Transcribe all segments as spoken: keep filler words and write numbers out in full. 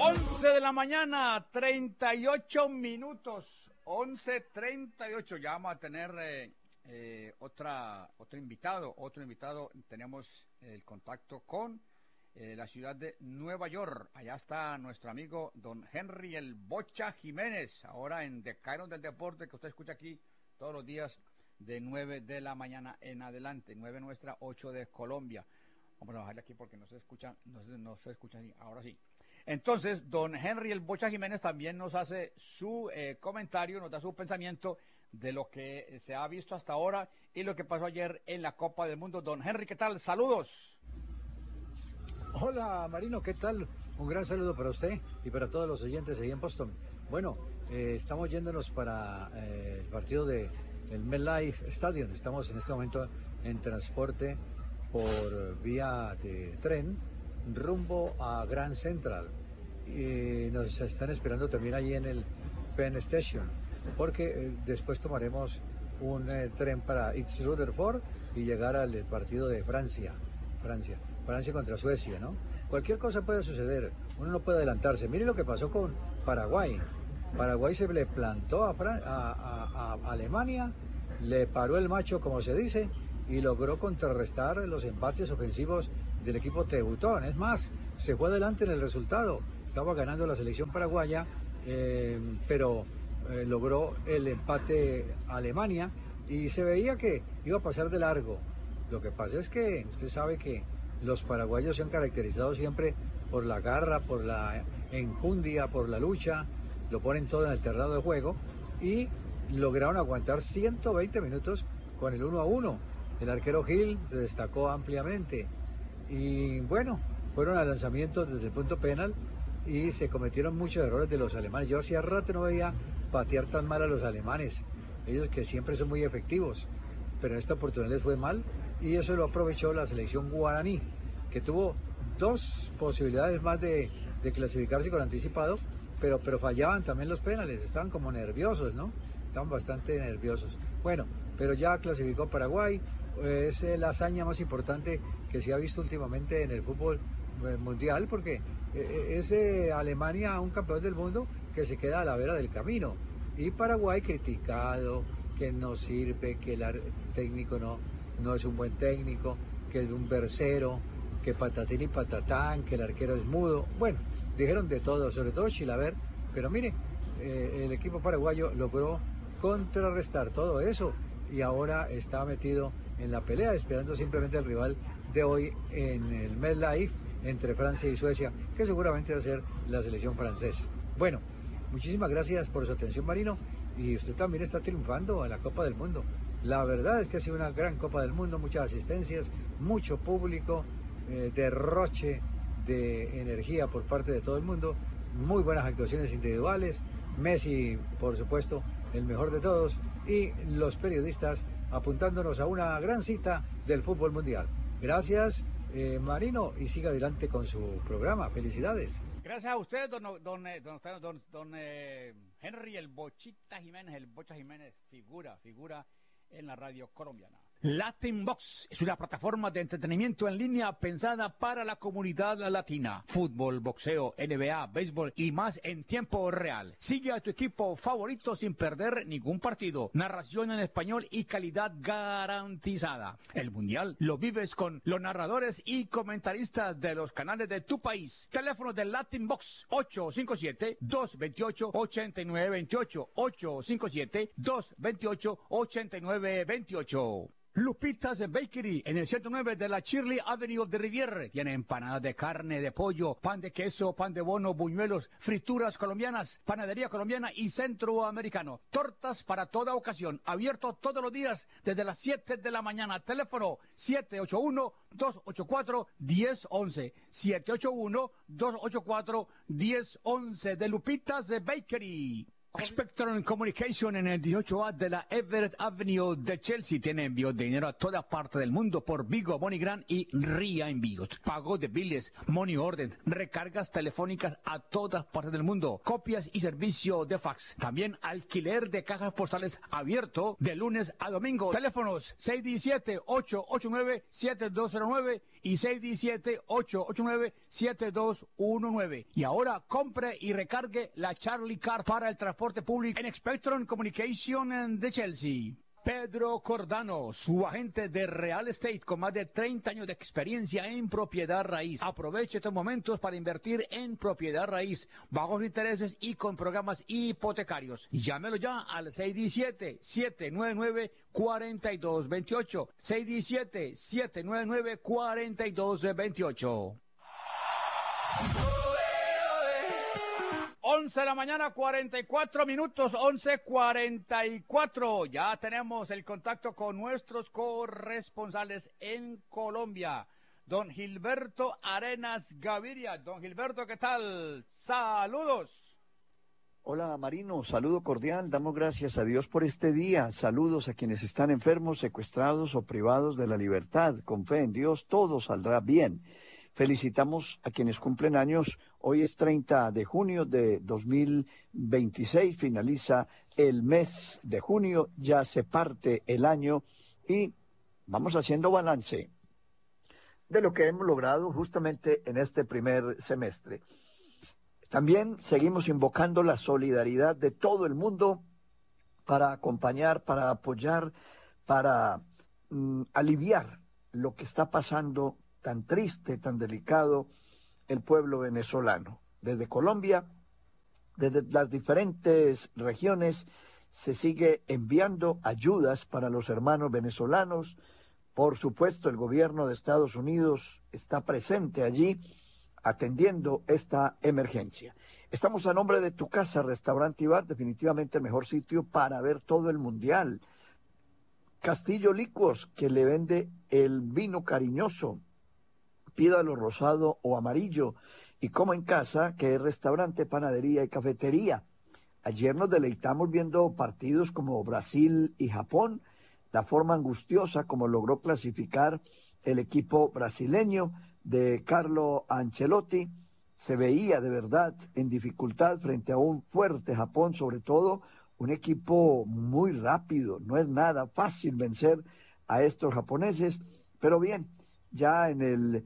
once de la mañana, treinta y ocho minutos. once treinta y ocho. Ya vamos a tener eh, eh, otra, otro invitado. Otro invitado. Tenemos el contacto con eh, la ciudad de Nueva York. Allá está nuestro amigo don Henry el Bocha Jiménez. Ahora en Decano del Deporte, que usted escucha aquí todos los días de nueve de la mañana en adelante. nueve nuestra, ocho de Colombia. Vamos a bajarle aquí porque no se escucha, no se, no se escucha así. Ahora sí. Entonces, don Henry el Bocha Jiménez también nos hace su eh, comentario, nos da su pensamiento de lo que se ha visto hasta ahora y lo que pasó ayer en la Copa del Mundo. Don Henry, ¿qué tal? Saludos. Hola Marino, ¿qué tal? Un gran saludo para usted y para todos los oyentes ahí en Boston. Bueno, eh, estamos yéndonos para eh, el partido de el MetLife Stadium. Estamos en este momento en transporte por vía de tren rumbo a Grand Central y nos están esperando también ahí en el Penn Station porque eh, después tomaremos un eh, tren para East Rutherford y llegar al partido de Francia Francia Francia contra Suecia, ¿no? Cualquier cosa puede suceder, uno no puede adelantarse. Miren lo que pasó con Paraguay. Paraguay se le plantó a, Fran- a, a, a Alemania, le paró el macho como se dice y logró contrarrestar los empates ofensivos del equipo teutón. Es más, se fue adelante en el resultado. Estaba ganando la selección paraguaya, eh, pero eh, logró el empate Alemania y se veía que iba a pasar de largo. Lo que pasa es que usted sabe que los paraguayos se han caracterizado siempre por la garra, por la enjundia, por la lucha. Lo ponen todo en el terreno de juego y lograron aguantar ciento veinte minutos con el uno a uno. El arquero Gil se destacó ampliamente y bueno, fueron a lanzamientos desde el punto penal y se cometieron muchos errores de los alemanes. Yo hacía rato no veía patear tan mal a los alemanes, ellos que siempre son muy efectivos, pero en esta oportunidad les fue mal y eso lo aprovechó la selección guaraní, que tuvo dos posibilidades más de, de clasificarse con anticipado, pero, pero fallaban también los penales, estaban como nerviosos, ¿no? Estaban bastante nerviosos. Bueno, pero ya clasificó Paraguay, es la hazaña más importante que se ha visto últimamente en el fútbol mundial, porque es Alemania un campeón del mundo que se queda a la vera del camino, y Paraguay criticado, que no sirve, que el técnico no, no es un buen técnico, que es un versero, que patatín y patatán, que el arquero es mudo. Bueno, dijeron de todo, sobre todo Chilaver, pero mire, eh, el equipo paraguayo logró contrarrestar todo eso y ahora está metido en la pelea, esperando simplemente al rival de hoy en el MetLife entre Francia y Suecia, que seguramente va a ser la selección francesa. Bueno, muchísimas gracias por su atención, Marino, y usted también está triunfando en la Copa del Mundo. La verdad es que ha sido una gran Copa del Mundo, muchas asistencias, mucho público, eh, derroche de energía por parte de todo el mundo, muy buenas actuaciones individuales, Messi, por supuesto, el mejor de todos, y los periodistas apuntándonos a una gran cita del fútbol mundial. Gracias, eh, Marino, y siga adelante con su programa. Felicidades. Gracias a usted, don, don, don, don, don, don eh, Henry el Bochita Jiménez, el Bocha Jiménez, figura, figura en la radio colombiana. Latin Box es una plataforma de entretenimiento en línea pensada para la comunidad latina. Fútbol, boxeo, N B A, béisbol y más en tiempo real. Sigue a tu equipo favorito sin perder ningún partido. Narración en español y calidad garantizada. El mundial lo vives con los narradores y comentaristas de los canales de tu país. Teléfono de Latin Box ocho cinco siete, dos dos ocho, ocho nueve dos ocho. ocho cinco siete, dos dos ocho, ocho nueve dos ocho. Lupitas Bakery, en el ciento nueve de la Shirley Avenue de Riviere. Tiene empanadas de carne, de pollo, pan de queso, pan de bono, buñuelos, frituras colombianas, panadería colombiana y centroamericano. Tortas para toda ocasión. Abierto todos los días desde las siete de la mañana. Teléfono siete ocho uno, dos ocho cuatro, uno cero uno uno. siete ocho uno, dos ocho cuatro, uno cero uno uno de Lupitas Bakery. Spectrum Communication en el dieciocho A de la Everett Avenue de Chelsea tiene envío de dinero a toda parte del mundo por Vigo, MoneyGram y Ria Envíos. Pago de biles, money order, recargas telefónicas a todas partes del mundo, copias y servicio de fax. También alquiler de cajas postales abierto de lunes a domingo. Teléfonos seis uno siete, ocho ocho nueve, siete dos cero nueve y seis uno siete, ocho ocho nueve, siete dos uno nueve. Y ahora compre y recargue la Charlie Card para el transporte público en Spectrum Communication de Chelsea. Pedro Cordano, su agente de real estate con más de treinta años de experiencia en propiedad raíz. Aproveche estos momentos para invertir en propiedad raíz, bajos intereses y con programas hipotecarios. Llámelo ya al seis uno siete, siete nueve nueve, cuatro dos dos ocho, seis uno siete, siete nueve nueve, cuatro dos dos ocho. once de la mañana, cuarenta y cuatro minutos, once cuarenta y cuatro. Ya tenemos el contacto con nuestros corresponsales en Colombia. Don Gilberto Arenas Gaviria. Don Gilberto, ¿qué tal? Saludos. Hola Marino, saludo cordial, damos gracias a Dios por este día, saludos a quienes están enfermos, secuestrados o privados de la libertad, con fe en Dios todo saldrá bien. Felicitamos a quienes cumplen años, hoy es treinta de junio de dos mil veintiséis, finaliza el mes de junio, ya se parte el año y vamos haciendo balance de lo que hemos logrado justamente en este primer semestre. También seguimos invocando la solidaridad de todo el mundo para acompañar, para apoyar, para mm, aliviar lo que está pasando tan triste, tan delicado, el pueblo venezolano. Desde Colombia, desde las diferentes regiones, se sigue enviando ayudas para los hermanos venezolanos. Por supuesto, el gobierno de Estados Unidos está presente allí, atendiendo esta emergencia. Estamos a nombre de Tu Casa, Restaurante y Bar, definitivamente el mejor sitio para ver todo el mundial. Castillo Liquors, que le vende el vino cariñoso, pídalo rosado o amarillo, y como en casa, que es restaurante, panadería y cafetería. Ayer nos deleitamos viendo partidos como Brasil y Japón, la forma angustiosa como logró clasificar el equipo brasileño de Carlo Ancelotti. Se veía de verdad en dificultad frente a un fuerte Japón, sobre todo un equipo muy rápido, no es nada fácil vencer a estos japoneses, pero bien, ya en el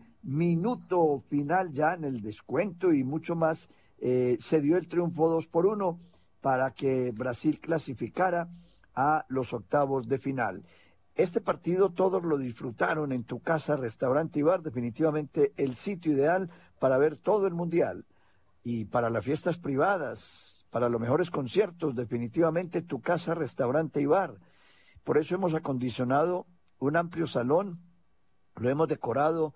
minuto final, ya en el descuento y mucho más, eh, se dio el triunfo dos por uno para que Brasil clasificara a los octavos de final. Este partido todos lo disfrutaron en Tu Casa, Restaurante y Bar, definitivamente el sitio ideal para ver todo el mundial y para las fiestas privadas, para los mejores conciertos, definitivamente Tu Casa, Restaurante y Bar. Por eso hemos acondicionado un amplio salón, lo hemos decorado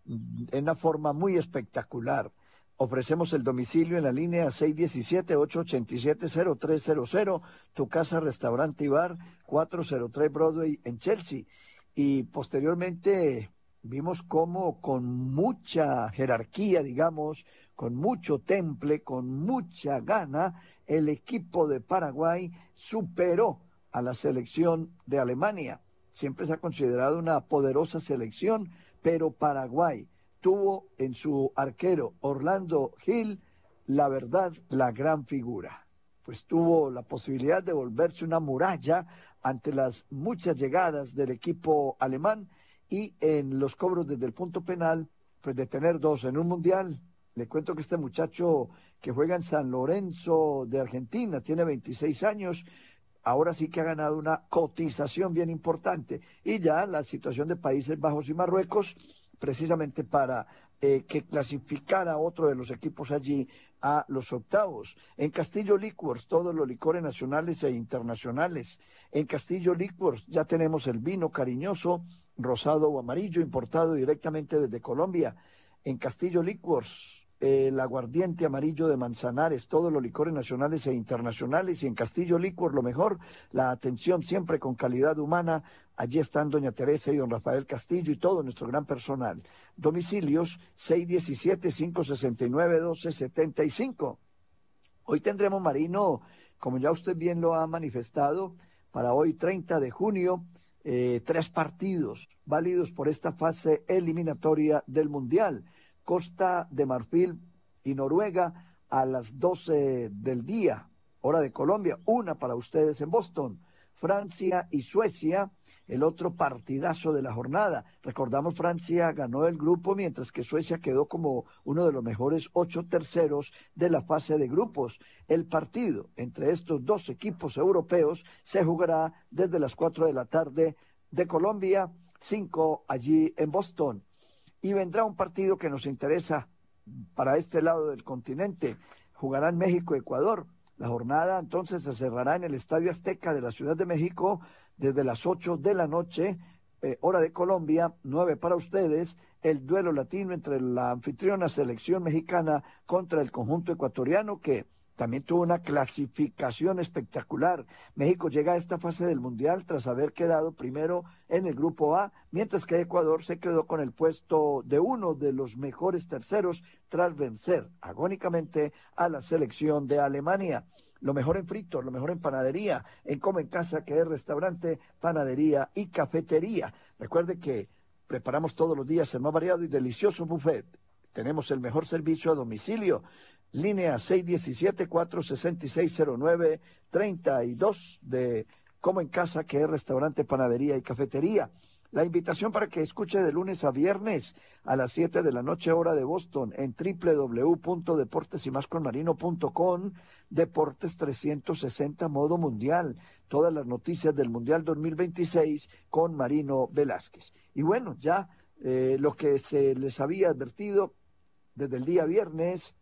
en una forma muy espectacular. Ofrecemos el domicilio en la línea seis uno siete, ocho ocho siete, cero tres cero cero, Tu Casa, Restaurante y Bar, cuatrocientos tres Broadway en Chelsea. Y posteriormente vimos cómo con mucha jerarquía, digamos, con mucho temple, con mucha gana, el equipo de Paraguay superó a la selección de Alemania. Siempre se ha considerado una poderosa selección, pero Paraguay tuvo en su arquero Orlando Gil, la verdad, la gran figura. Pues tuvo la posibilidad de volverse una muralla ante las muchas llegadas del equipo alemán y en los cobros desde el punto penal, pues de tener dos en un mundial. Le cuento que este muchacho que juega en San Lorenzo de Argentina, tiene veintiséis años, ahora sí que ha ganado una cotización bien importante. Y ya la situación de Países Bajos y Marruecos, precisamente para eh, que clasificara otro de los equipos allí a los octavos. En Castillo Liquors, todos los licores nacionales e internacionales. En Castillo Liquors ya tenemos el vino cariñoso, rosado o amarillo, importado directamente desde Colombia. En Castillo Liquors, el aguardiente amarillo de Manzanares, todos los licores nacionales e internacionales. Y en Castillo Liquors, lo mejor, la atención siempre con calidad humana. Allí están doña Teresa y don Rafael Castillo y todo nuestro gran personal. Domicilios seis uno siete, cinco seis nueve, uno dos siete cinco. Hoy tendremos, Marino, como ya usted bien lo ha manifestado, para hoy treinta de junio, eh, tres partidos válidos por esta fase eliminatoria del Mundial. Costa de Marfil y Noruega a las doce del día, hora de Colombia, una para ustedes en Boston. Francia y Suecia, el otro partidazo de la jornada. Recordamos, Francia ganó el grupo, mientras que Suecia quedó como uno de los mejores ocho terceros de la fase de grupos. El partido entre estos dos equipos europeos se jugará desde las cuatro de la tarde de Colombia, cinco allí en Boston. Y vendrá un partido que nos interesa para este lado del continente. Jugarán México-Ecuador. La jornada entonces se cerrará en el Estadio Azteca de la Ciudad de México desde las ocho de la noche, eh, hora de Colombia, nueve para ustedes, el duelo latino entre la anfitriona selección mexicana contra el conjunto ecuatoriano, que también tuvo una clasificación espectacular. México llega a esta fase del Mundial tras haber quedado primero en el grupo A, mientras que Ecuador se quedó con el puesto de uno de los mejores terceros tras vencer agónicamente a la selección de Alemania. Lo mejor en fritos, lo mejor en panadería, en Come en Casa, que es restaurante, panadería y cafetería. Recuerde que preparamos todos los días el más variado y delicioso buffet. Tenemos el mejor servicio a domicilio. Línea seis uno siete, cuatro seis seis, cero nueve tres dos de Como en Casa, que es restaurante, panadería y cafetería. La invitación para que escuche de lunes a viernes a las siete de la noche, hora de Boston, en doble u doble u doble u punto deportes y más con marino punto com, Deportes trescientos sesenta modo mundial, todas las noticias del Mundial dos mil veintiséis con Marino Velázquez. Y bueno, ya eh, lo que se les había advertido desde el día viernes,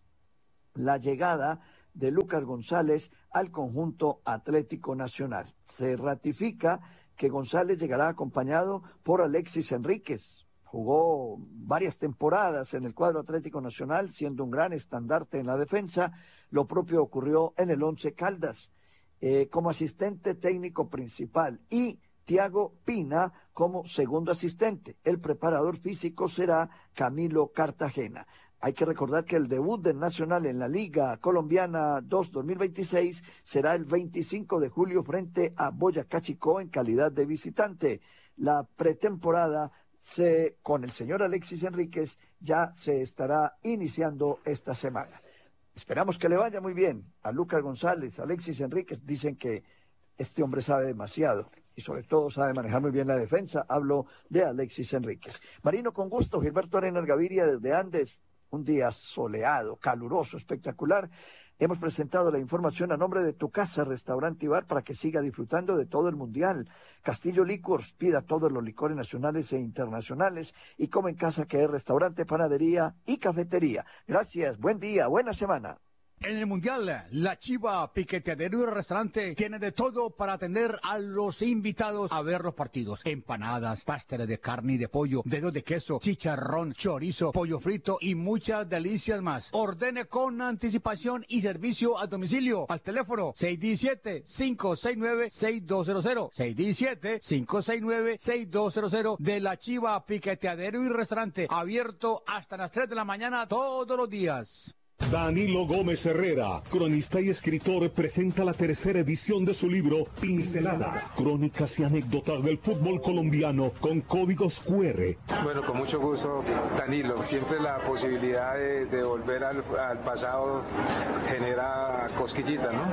la llegada de Lucas González al conjunto Atlético Nacional. Se ratifica que González llegará acompañado por Alexis Enríquez. Jugó varias temporadas en el cuadro Atlético Nacional, siendo un gran estandarte en la defensa. Lo propio ocurrió en el Once Caldas, eh, como asistente técnico principal, y Thiago Pina como segundo asistente. El preparador físico será Camilo Cartagena. Hay que recordar que el debut del Nacional en la Liga Colombiana dos dos mil veintiséis será el veinticinco de julio frente a Boyacá Chicó en calidad de visitante. La pretemporada se, con el señor Alexis Enríquez ya se estará iniciando esta semana. Esperamos que le vaya muy bien a Lucas González, Alexis Enríquez. Dicen que este hombre sabe demasiado y sobre todo sabe manejar muy bien la defensa. Hablo de Alexis Enríquez. Marino, con gusto. Gilberto Arenas Gaviria desde Andes. Un día soleado, caluroso, espectacular. Hemos presentado la información a nombre de Tu Casa, Restaurante y Bar, para que siga disfrutando de todo el Mundial. Castillo Licors, pida todos los licores nacionales e internacionales. Y Come en Casa, que es restaurante, panadería y cafetería. Gracias, buen día, buena semana. En el Mundial, la Chiva Piqueteadero y Restaurante tiene de todo para atender a los invitados a ver los partidos. Empanadas, pasteles de carne y de pollo, dedos de queso, chicharrón, chorizo, pollo frito y muchas delicias más. Ordene con anticipación y servicio a domicilio al teléfono seis uno siete, cinco seis nueve, seis dos cero cero, seis uno siete, cinco seis nueve, seis dos cero cero de la Chiva Piqueteadero y Restaurante, abierto hasta las tres de la mañana todos los días. Danilo Gómez Herrera, cronista y escritor, presenta la tercera edición de su libro Pinceladas, crónicas y anécdotas del fútbol colombiano con códigos cu erre. Bueno, con mucho gusto, Danilo. Siempre la posibilidad de, de volver al, al pasado genera cosquillita, ¿no?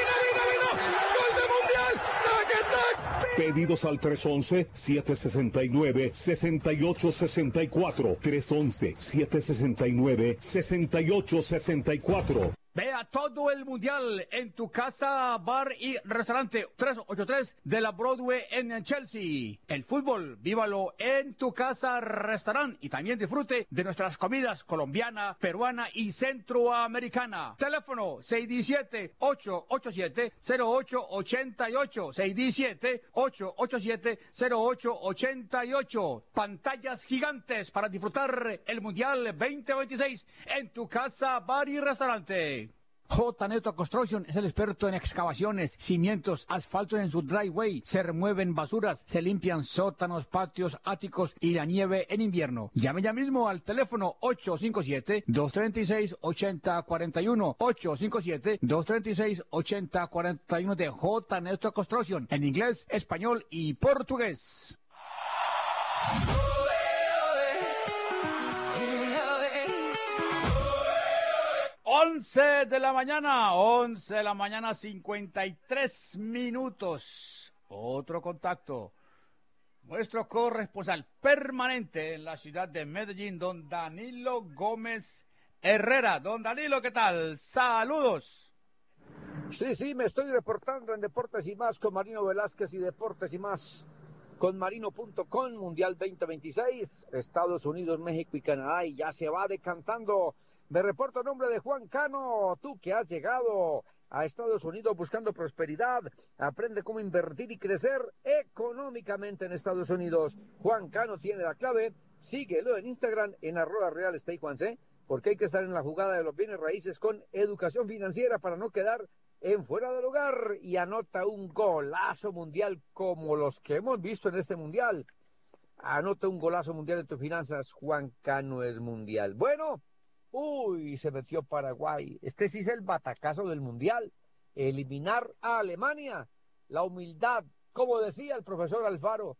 Pedidos al tres once, siete sesenta y nueve, sesenta y ocho sesenta y cuatro. tres once, siete sesenta y nueve, sesenta y ocho sesenta y cuatro. Vea todo el Mundial en Tu Casa, Bar y Restaurante trescientos ochenta y tres de la Broadway en Chelsea. El fútbol, vívalo en Tu Casa, Restaurante, y también disfrute de nuestras comidas colombiana, peruana y centroamericana. Teléfono seis uno siete, ocho ocho siete, cero ocho ocho ocho, seis uno siete, ocho ocho siete, cero ocho ocho ocho. Pantallas gigantes para disfrutar el Mundial veinte veintiséis en Tu Casa, Bar y Restaurante. J. Neto Construction es el experto en excavaciones, cimientos, asfaltos en su driveway. Se remueven basuras, se limpian sótanos, patios, áticos y la nieve en invierno. Llame ya mismo al teléfono ocho cinco siete, dos tres seis, ocho cero cuatro uno. ocho cinco siete, dos tres seis, ocho cero cuatro uno de J. Neto Construction. En inglés, español y portugués. once de la mañana, once de la mañana, cincuenta y tres minutos. Otro contacto. Nuestro corresponsal permanente en la ciudad de Medellín, don Danilo Gómez Herrera. Don Danilo, ¿qué tal? Saludos. Sí, sí, me estoy reportando en Deportes y Más con Marino Velázquez y Deportes y Más con marino punto com, Mundial veinte veintiséis, Estados Unidos, México y Canadá, y ya se va decantando. Me reporto a nombre de Juan Cano, tú que has llegado a Estados Unidos buscando prosperidad, aprende cómo invertir y crecer económicamente en Estados Unidos. Juan Cano tiene la clave, síguelo en Instagram en arroba real estate Juan C, porque hay que estar en la jugada de los bienes raíces con educación financiera para no quedar en fuera del lugar, y anota un golazo mundial como los que hemos visto en este mundial. Anota un golazo mundial en tus finanzas, Juan Cano es mundial. Bueno, uy, se metió Paraguay. Este sí es el batacazo del mundial. Eliminar a Alemania. La humildad, como decía el profesor Alfaro.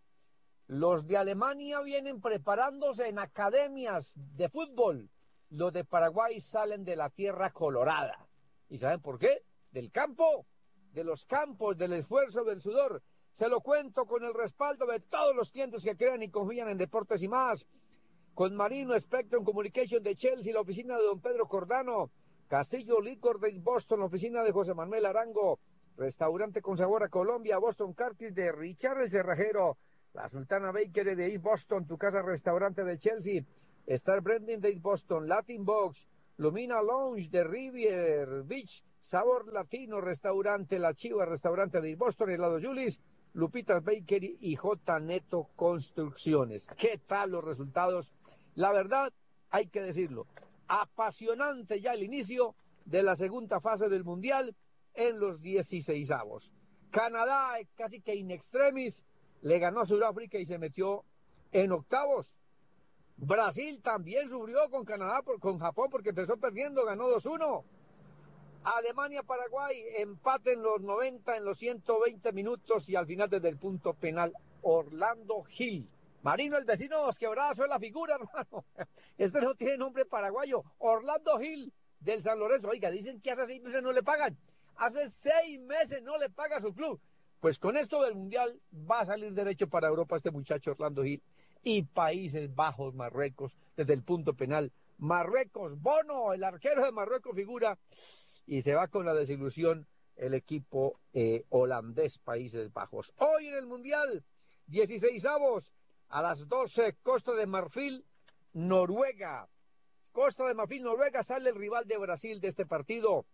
Los de Alemania vienen preparándose en academias de fútbol. Los de Paraguay salen de la tierra colorada. ¿Y saben por qué? Del campo, de los campos, del esfuerzo, del sudor. Se lo cuento con el respaldo de todos los clientes que crean y confían en Deportes y Más. Con Marino Spectrum Communication de Chelsea, la oficina de don Pedro Cordano. Castillo Licor de Boston, la oficina de José Manuel Arango. Restaurante con sabor a Colombia, Boston Curtis de Richard el Cerrajero. La Sultana Bakery de East Boston, tu casa restaurante de Chelsea. Star Branding de East Boston, Latin Box. Lumina Lounge de Rivier Beach. Sabor Latino, restaurante La Chiva, restaurante de East Boston, helado Julis. Lupitas Bakery y J. Neto Construcciones. ¿Qué tal los resultados? La verdad, hay que decirlo, apasionante ya el inicio de la segunda fase del Mundial en los dieciseisavos. Canadá, casi que in extremis, le ganó a Sudáfrica y se metió en octavos. Brasil también sufrió con Canadá, con Japón, porque empezó perdiendo, ganó dos uno. Alemania-Paraguay, empate en los noventa, en los ciento veinte minutos, y al final desde el punto penal, Orlando Gil. Marino, el vecino Os Quebradas, es la figura, hermano. Este no tiene nombre paraguayo. Orlando Gil, del San Lorenzo. Oiga, dicen que hace seis meses no le pagan. Hace seis meses no le paga su club. Pues con esto del Mundial va a salir derecho para Europa este muchacho Orlando Gil. Y Países Bajos, Marruecos, desde el punto penal. Marruecos, Bono, el arquero de Marruecos figura. Y se va con la desilusión el equipo eh, holandés, Países Bajos. Hoy en el Mundial, dieciseisavos, a las doce, Costa de Marfil, Noruega. Costa de Marfil, Noruega, sale el rival de Brasil de este partido.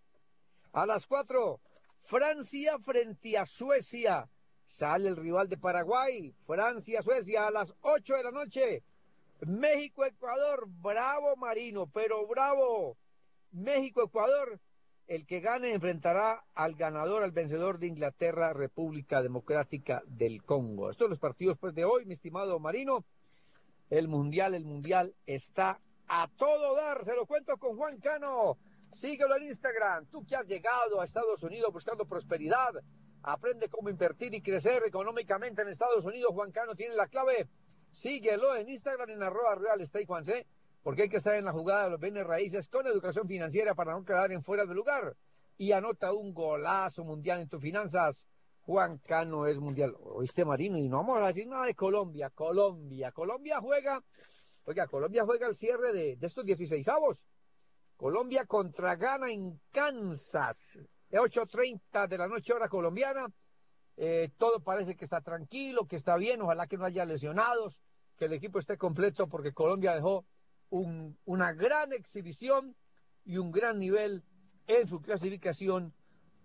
A las cuatro, Francia frente a Suecia. Sale el rival de Paraguay. Francia, Suecia, a las ocho de la noche. México, Ecuador. Bravo, Marino, pero bravo. México, Ecuador. El que gane enfrentará al ganador, al vencedor de Inglaterra, República Democrática del Congo. Estos son los partidos pues, de hoy, mi estimado Marino. El Mundial, el Mundial está a todo dar. Se lo cuento con Juan Cano. Síguelo en Instagram. Tú que has llegado a Estados Unidos buscando prosperidad. Aprende cómo invertir y crecer económicamente en Estados Unidos. Juan Cano tiene la clave. Síguelo en Instagram en arroba real estate Juan C, porque hay que estar en la jugada de los bienes raíces con educación financiera para no quedar en fuera de lugar. Y anota un golazo mundial en tus finanzas. Juan Cano es mundial. ¿Oíste, Marino? Y no vamos a decir nada de Colombia. Colombia. Colombia juega, oiga, Colombia juega el cierre de, de estos dieciseisavos. Colombia contra Ghana en Kansas. ocho treinta de la noche, hora colombiana. Eh, todo parece que está tranquilo, que está bien. Ojalá que no haya lesionados, que el equipo esté completo, porque Colombia dejó Un, una gran exhibición y un gran nivel en su clasificación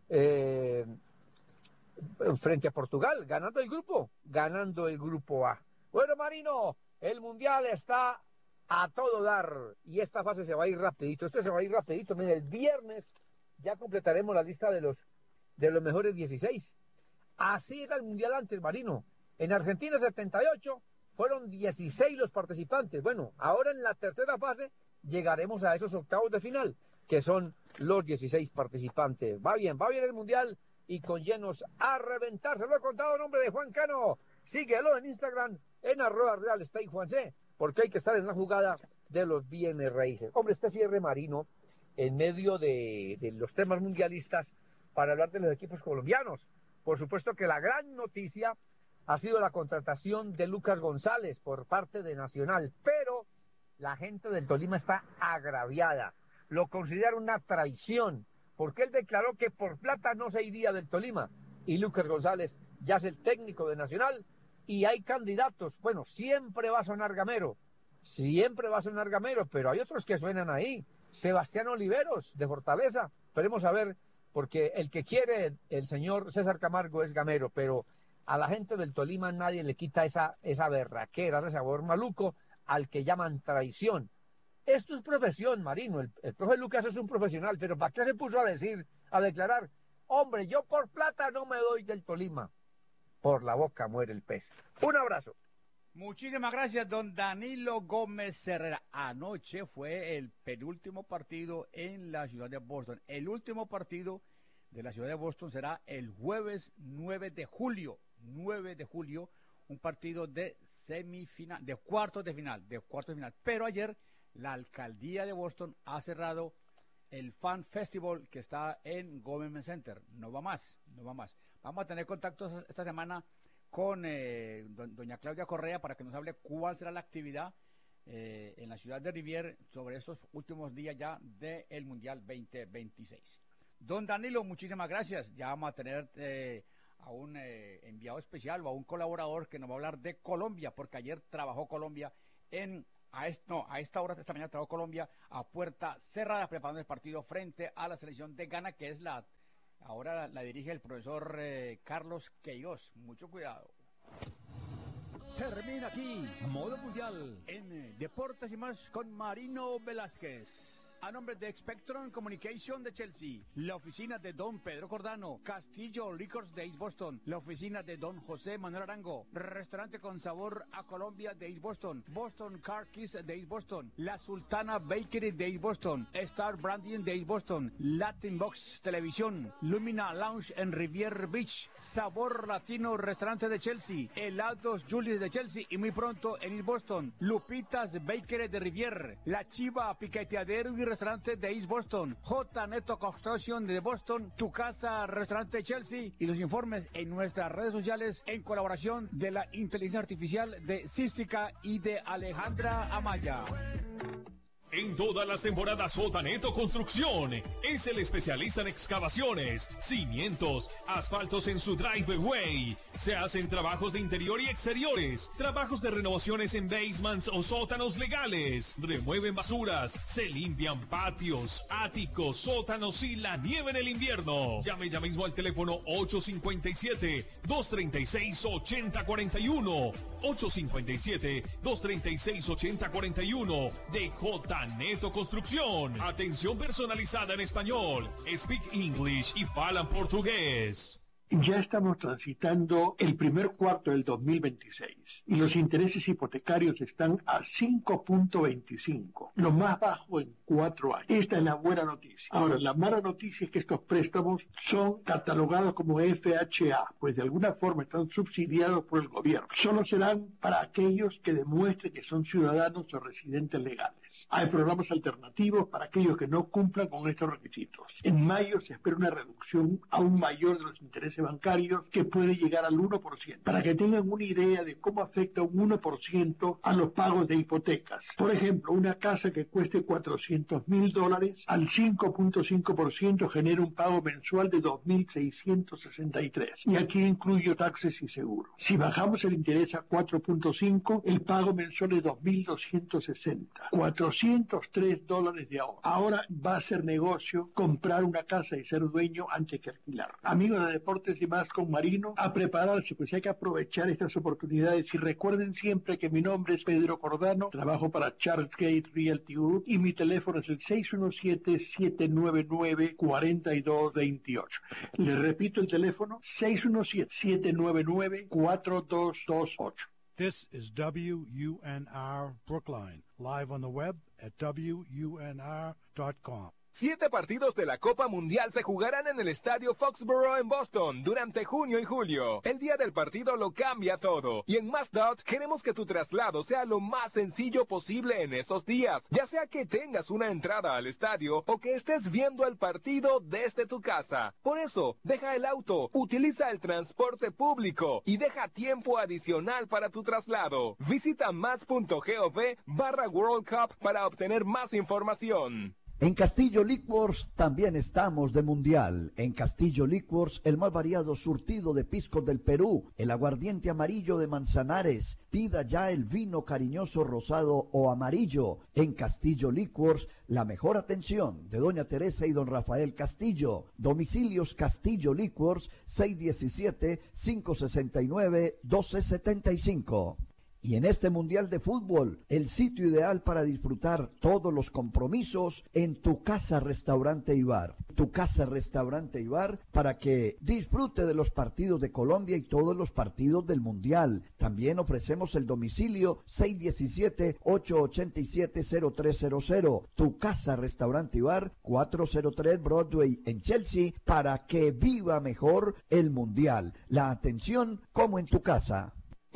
eh, frente a Portugal, ganando el grupo, ganando el grupo A. Bueno, Marino, el Mundial está a todo dar y esta fase se va a ir rapidito, esto se va a ir rapidito. Mira, el viernes ya completaremos la lista de los, de los mejores dieciséis. Así era el Mundial antes, Marino. En Argentina setenta y ocho fueron dieciséis los participantes. Bueno, ahora en la tercera fase llegaremos a esos octavos de final, que son los dieciséis participantes. Va bien, va bien el Mundial y con llenos a reventar. Se lo he contado en nombre de Juan Cano. Síguelo en Instagram en arroba Real Estate Juan C, porque hay que estar en la jugada de los bienes raíces. Hombre, este cierre, Marino, en medio de, de los temas mundialistas, para hablar de los equipos colombianos. Por supuesto que la gran noticia ha sido la contratación de Lucas González por parte de Nacional, pero la gente del Tolima está agraviada. Lo considera una traición, porque él declaró que por plata no se iría del Tolima. Y Lucas González ya es el técnico de Nacional y hay candidatos. Bueno, siempre va a sonar Gamero, siempre va a sonar Gamero, pero hay otros que suenan ahí. Sebastián Oliveros, de Fortaleza. Esperemos a ver, porque el que quiere el señor César Camargo es Gamero, pero a la gente del Tolima nadie le quita esa, esa berraquera, ese sabor maluco al que llaman traición. Esto es profesión, Marino. El, el profe Lucas es un profesional, pero ¿para qué se puso a decir, a declarar? Hombre, yo por plata no me doy del Tolima. Por la boca muere el pez. Un abrazo. Muchísimas gracias, don Danilo Gómez Herrera. Anoche fue el penúltimo partido en la ciudad de Boston. El último partido de la ciudad de Boston será el jueves nueve de julio. nueve de julio, un partido de semifinal, de cuartos de final, de cuartos de final. Pero ayer la alcaldía de Boston ha cerrado el Fan Festival que está en Government Center. No va más, no va más. Vamos a tener contacto esta semana con eh, do, doña Claudia Correa para que nos hable cuál será la actividad eh, en la ciudad de Rivier sobre estos últimos días ya del Mundial veinte veintiséis. Don Danilo, muchísimas gracias. Ya vamos a tener eh, a un eh, enviado especial o a un colaborador que nos va a hablar de Colombia, porque ayer trabajó Colombia en, a, est, no, a esta hora, esta mañana trabajó Colombia a puerta cerrada preparando el partido frente a la selección de Ghana, que es la... Ahora la, la dirige el profesor eh, Carlos Queiroz. Mucho cuidado. Termina aquí Modo Mundial en eh, Deportes y más con Marino Velázquez. A nombre de Spectrum Communication de Chelsea, la oficina de don Pedro Cordano, Castillo Liquors de East Boston, la oficina de don José Manuel Arango, restaurante con sabor a Colombia de East Boston, Boston Car Kiss de East Boston, La Sultana Bakery de East Boston, Star Branding de East Boston, Latin Box Televisión, Lumina Lounge en Rivier Beach, Sabor Latino Restaurante de Chelsea, Helados Julius de Chelsea y muy pronto en East Boston, Lupitas Bakery de Rivier, La Chiva Piqueteadero y Restaurante de East Boston, J. Neto Construction de Boston, Tu Casa Restaurante Chelsea y los informes en nuestras redes sociales en colaboración de la inteligencia artificial de Cística y de Alejandra Amaya. En todas las temporadas J. Neto Construcción es el especialista en excavaciones, cimientos, asfaltos en su driveway. Se hacen trabajos de interior y exteriores, trabajos de renovaciones en basements o sótanos legales. Remueven basuras, se limpian patios, áticos, sótanos y la nieve en el invierno. Llame ya mismo al teléfono ocho cinco siete, dos tres seis, ocho cero cuatro uno. ocho cinco siete, dos tres seis, ocho cero cuatro uno de J. Neto Construcción. Atención personalizada en español. Speak English y falan portugués. Ya estamos transitando el primer cuarto del dos mil veintiséis y los intereses hipotecarios están a cinco punto veinticinco, lo más bajo en cuatro años. Esta es la buena noticia. Ahora, la mala noticia es que estos préstamos son catalogados como F H A, pues de alguna forma están subsidiados por el gobierno. Solo serán para aquellos que demuestren que son ciudadanos o residentes legales. Hay programas alternativos para aquellos que no cumplan con estos requisitos. En mayo se espera una reducción aún mayor de los intereses bancarios que puede llegar al uno por ciento. Para que tengan una idea de cómo afecta un uno por ciento a los pagos de hipotecas. Por ejemplo, una casa que cueste cuatrocientos mil dólares al cinco punto cinco por ciento genera un pago mensual de dos mil seiscientos sesenta y tres. Y aquí incluyo taxes y seguros. Si bajamos el interés a cuatro punto cinco, el pago mensual es dos mil doscientos sesenta. cuatro doscientos tres dólares de ahorro. Ahora va a ser negocio comprar una casa y ser dueño antes que alquilar. Amigos de Deportes y Más con Marino, a prepararse, pues hay que aprovechar estas oportunidades. Y recuerden siempre que mi nombre es Pedro Cordano, trabajo para Charles Gate Realty Group y mi teléfono es el seis uno siete, siete nueve nueve, cuatro dos dos ocho. Le repito el teléfono, seis uno siete, siete nueve nueve, cuatro dos dos ocho. This is W U N R Brookline, live on the web at W U N R dot com. Siete partidos de la Copa Mundial se jugarán en el Estadio Foxborough en Boston durante junio y julio. El día del partido lo cambia todo. Y en Mazdot queremos que tu traslado sea lo más sencillo posible en esos días. Ya sea que tengas una entrada al estadio o que estés viendo el partido desde tu casa. Por eso, deja el auto, utiliza el transporte público y deja tiempo adicional para tu traslado. Visita más.gov barra World Cup para obtener más información. En Castillo Liquors también estamos de mundial. En Castillo Liquors, el más variado surtido de piscos del Perú, el aguardiente amarillo de Manzanares. Pida ya el vino cariñoso rosado o amarillo. En Castillo Liquors, la mejor atención de doña Teresa y don Rafael Castillo. Domicilios Castillo Liquors, seis diecisiete, cinco sesenta y nueve, doce setenta y cinco. Y en este Mundial de Fútbol, el sitio ideal para disfrutar todos los compromisos en Tu Casa Restaurante y Bar. Tu Casa Restaurante y Bar para que disfrute de los partidos de Colombia y todos los partidos del Mundial. También ofrecemos el domicilio seis diecisiete, ocho ochenta y siete, cero tres cero cero. Tu Casa Restaurante y Bar, cuatrocientos tres Broadway en Chelsea, para que viva mejor el Mundial. La atención como en tu casa.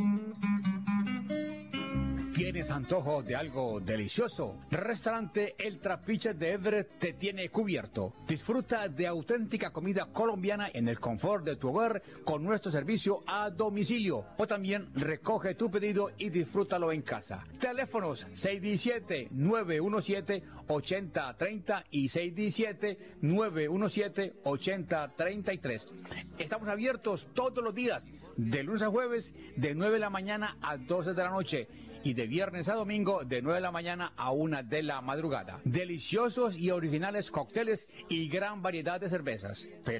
¿Tienes antojo de algo delicioso? Restaurante El Trapiche de Everett te tiene cubierto. Disfruta de auténtica comida colombiana en el confort de tu hogar con nuestro servicio a domicilio. O también recoge tu pedido y disfrútalo en casa. Teléfonos seis diecisiete, nueve diecisiete, ochenta treinta y seis diecisiete, nueve diecisiete, ochenta treinta y tres. Estamos abiertos todos los días, de lunes a jueves, de nueve de la mañana a doce de la noche. Y de viernes a domingo de nueve de la mañana a una de la madrugada. Deliciosos y originales cócteles y gran variedad de cervezas. Pero